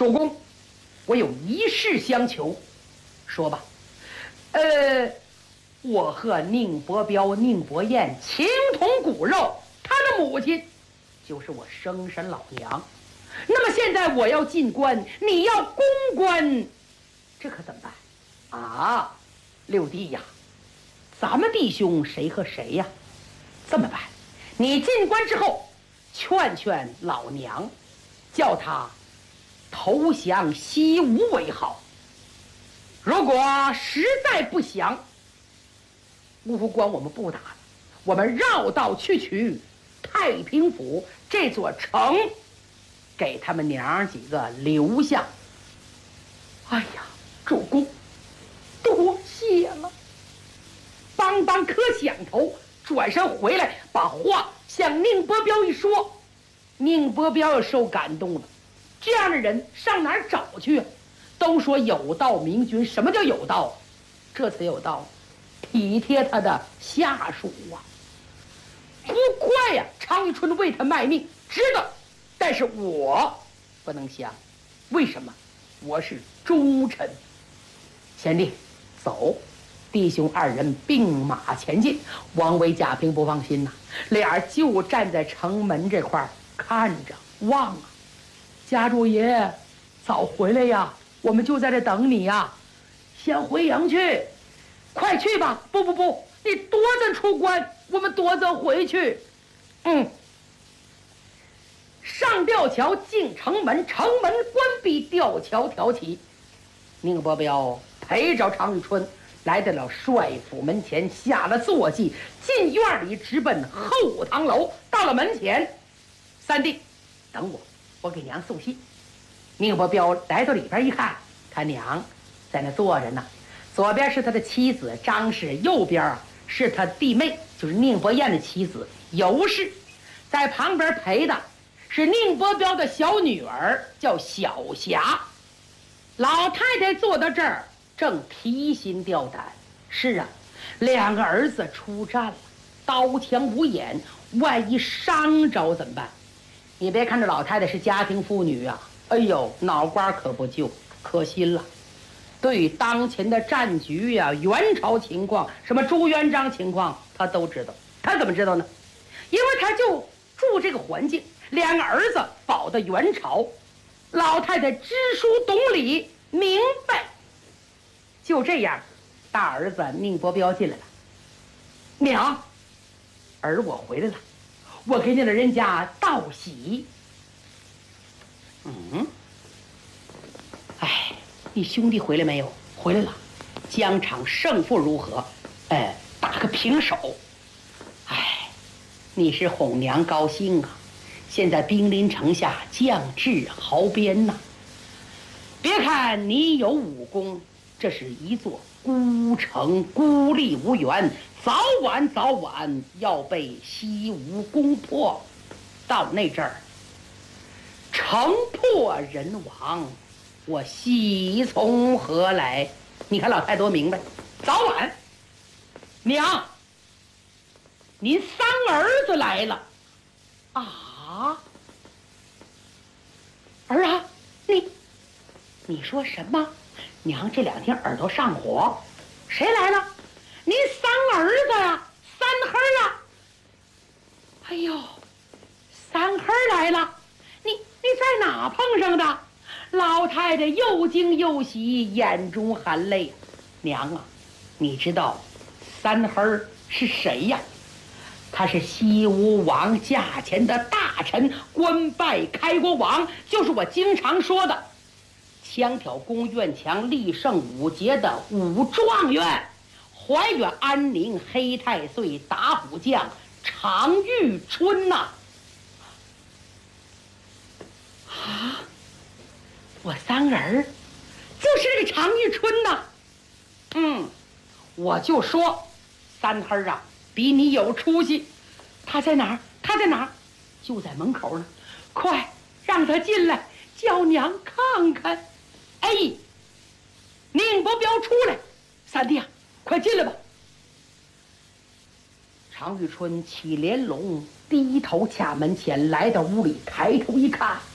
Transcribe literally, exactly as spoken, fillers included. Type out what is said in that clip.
主公，我有一事相求，说吧。呃，我和宁伯彪、宁伯彦情同骨肉，他的母亲就是我生身老娘。那么现在我要进关，你要攻关，这可怎么办啊？六弟呀，咱们弟兄谁和谁呀？这么办，你进关之后，劝劝老娘，叫他投降西吴为好。如果实在不降，芜湖关我们不打了，我们绕道去取太平府这座城，给他们娘几个留下。哎呀，主公，多谢了！邦邦磕响头，转身回来，把话向宁伯彪一说。宁伯彪也受感动了，这样的人上哪儿找去啊？都说有道明君，什么叫有道？这才有道，体贴他的下属啊。不怪呀、啊，常遇春为他卖命，知道，但是我不能降，为什么？我是忠臣。贤弟，走。弟兄二人并马前进，王维、贾平不放心呐、啊，俩人就站在城门这块看着望啊。家主爷，早回来呀！我们就在这等你呀。先回营去，快去吧！不不不，你躲着出关，我们躲着回去。嗯。上吊桥，进城门，城门关闭，吊桥挑起。宁伯彪陪着常遇春来到了帅府门前，下了坐骑，进院里直奔后堂楼。到了门前，三弟，等我，我给娘送信。宁伯彪来到里边一看，他娘在那坐着呢，左边是他的妻子张氏，右边啊是他弟妹，就是宁伯彦的妻子尤氏，在旁边陪的是宁伯彪的小女儿，叫小霞。老太太坐到这儿，正提心吊胆。是啊，两个儿子出战了，刀枪无眼，万一伤着怎么办？你别看这老太太是家庭妇女啊，哎呦，脑瓜可不就，可心了。对于当前的战局呀、啊、元朝情况，什么朱元璋情况，他都知道。他怎么知道呢？因为他就住这个环境，两个儿子保的元朝，老太太知书懂礼，明白。就这样，大儿子宁伯彪进来了。娘，儿我回来了，我给你老人家道喜。嗯，哎，你兄弟回来没有？回来了。疆场胜负如何？哎，打个平手。哎，你是哄娘高兴啊！现在兵临城下，将至壕边呐。别看你有武功，这是一座孤城，孤立无援，早晚早晚要被西吴攻破。到那阵儿，城破人亡，我喜从何来？你看老太多明白，早晚。娘，您三儿子来了。啊，儿啊，你你说什么？娘这两天耳朵上火，谁来了？您三儿子呀、啊，三黑啊！哎呦，三黑来了！你你在哪碰上的？老太太又惊又喜，眼中含泪。娘啊，你知道三黑是谁呀？他是西吴王驾前的大臣，官拜开国王，就是我经常说的枪挑宫院墙，立胜五节的武状元，怀远安宁黑太岁打虎将常遇春呐、啊！啊，我三儿就是这个常遇春呐。嗯，我就说三黑啊比你有出息。他在哪儿？他在哪儿？就在门口呢。快让他进来，叫娘看看。哎，宁伯彪出来，三弟啊，快进来吧。常遇春起帘笼，低头卡门前，来到屋里，抬头一看，